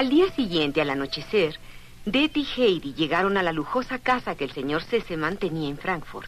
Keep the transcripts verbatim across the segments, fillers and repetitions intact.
Al día siguiente, al anochecer, Dete y Heidi llegaron a la lujosa casa que el señor Sesemann tenía en Frankfurt.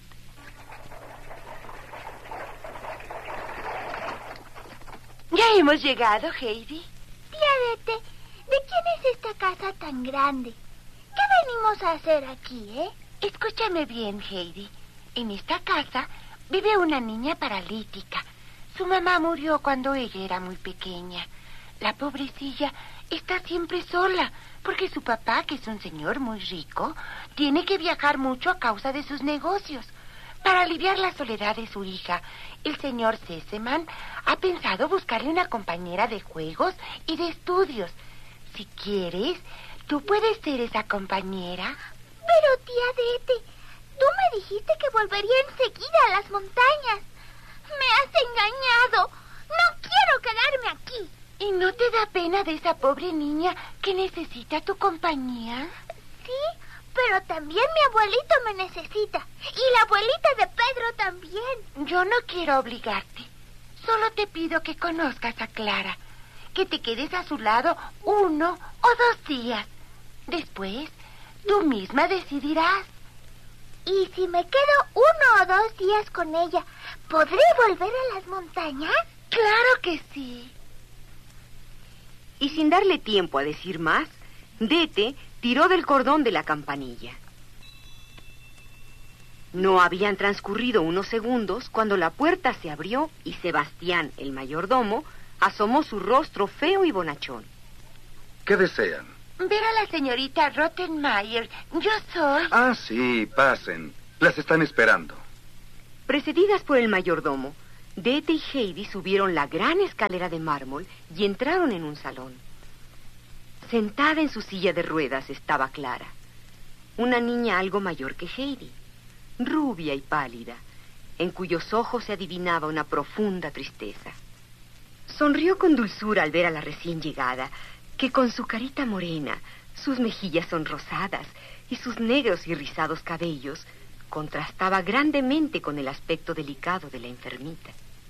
¿Ya hemos llegado, Heidi? Tía Dete, ¿de quién es esta casa tan grande? ¿Qué venimos a hacer aquí, eh? Escúchame bien, Heidi. En esta casa vive una niña paralítica. Su mamá murió cuando ella era muy pequeña. La pobrecilla está siempre sola, porque su papá, que es un señor muy rico, tiene que viajar mucho a causa de sus negocios. Para aliviar la soledad de su hija, el señor Sesemann ha pensado buscarle una compañera de juegos y de estudios. Si quieres, tú puedes ser esa compañera. Pero, tía Dete, tú me dijiste que volvería enseguida a las montañas. Me has engañado. No quiero quedarme aquí. ¿Y no te da pena de esa pobre niña que necesita tu compañía? Sí, pero también mi abuelito me necesita. Y la abuelita de Pedro también. Yo no quiero obligarte. Solo te pido que conozcas a Clara. Que te quedes a su lado uno o dos días. Después, tú misma decidirás. ¿Y si me quedo uno o dos días con ella, podré volver a las montañas? Claro que sí. Y sin darle tiempo a decir más, Dete tiró del cordón de la campanilla. No habían transcurrido unos segundos cuando la puerta se abrió y Sebastián, el mayordomo, asomó su rostro feo y bonachón. ¿Qué desean? Ver a la señorita Rottenmeier. Yo soy... Ah, sí, pasen. Las están esperando. Precedidas por el mayordomo, Dete y Heidi subieron la gran escalera de mármol y entraron en un salón. Sentada en su silla de ruedas estaba Clara, una niña algo mayor que Heidi, rubia y pálida, en cuyos ojos se adivinaba una profunda tristeza. Sonrió con dulzura al ver a la recién llegada, que con su carita morena, sus mejillas sonrosadas y sus negros y rizados cabellos contrastaba grandemente con el aspecto delicado de la enfermita.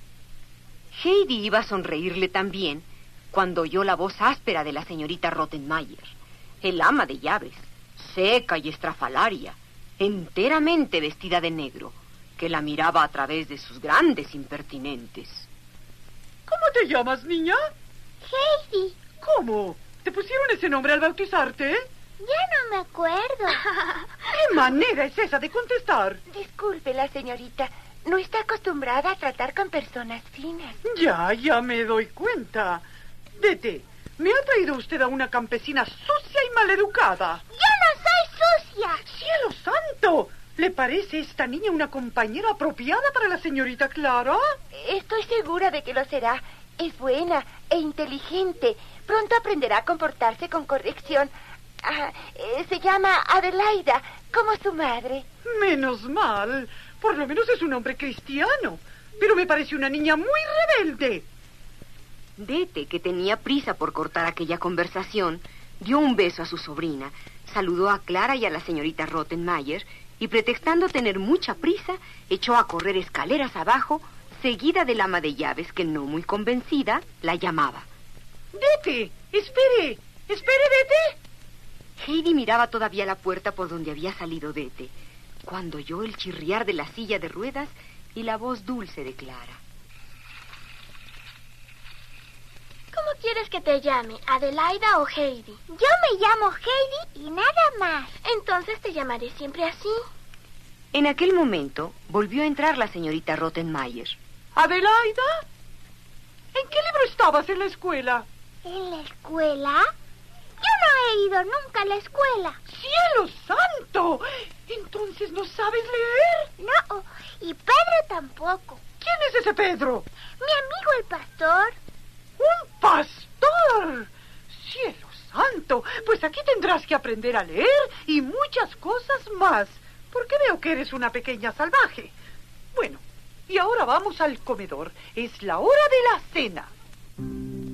Heidi iba a sonreírle también cuando oyó la voz áspera de la señorita Rottenmeier, el ama de llaves, seca y estrafalaria, enteramente vestida de negro, que la miraba a través de sus grandes impertinentes. ¿Cómo te llamas, niña? Heidi. ¿Cómo? ¿Te pusieron ese nombre al bautizarte? Ya no me acuerdo. ¿Qué manera es esa de contestar? Disculpe, la señorita. No está acostumbrada a tratar con personas finas. Ya, ya me doy cuenta. Dete, me ha traído usted a una campesina sucia y maleducada. ¡Yo no soy sucia! ¡Cielo santo! ¿Le parece esta niña una compañera apropiada para la señorita Clara? Estoy segura de que lo será. Es buena e inteligente. Pronto aprenderá a comportarse con corrección. Ah, eh, se llama Adelaida, como su madre. Menos mal. Por lo menos es un hombre cristiano. Pero me parece una niña muy rebelde. Dete, que tenía prisa por cortar aquella conversación, dio un beso a su sobrina, saludó a Clara y a la señorita Rottenmeier y, pretextando tener mucha prisa, echó a correr escaleras abajo, seguida del ama de llaves que, no muy convencida, la llamaba. ¡Dete! ¡Espere! ¡Espere, Dete! Heidi miraba todavía la puerta por donde había salido Dete, cuando oyó el chirriar de la silla de ruedas y la voz dulce de Clara. ¿Cómo quieres que te llame? ¿Adelaida o Heidi? Yo me llamo Heidi y nada más. Entonces te llamaré siempre así. En aquel momento volvió a entrar la señorita Rottenmeier. ¿Adelaida? ¿En qué libro estabas en la escuela? ¿En la escuela? Yo no he ido nunca a la escuela. ¡Cielo santo! ¿Entonces no sabes leer? No, y Pedro tampoco. ¿Quién es ese Pedro? Mi amigo el pastor. ¡Un pastor! ¡Cielo santo! Pues aquí tendrás que aprender a leer y muchas cosas más, porque veo que eres una pequeña salvaje. Bueno, y ahora vamos al comedor. Es la hora de la cena.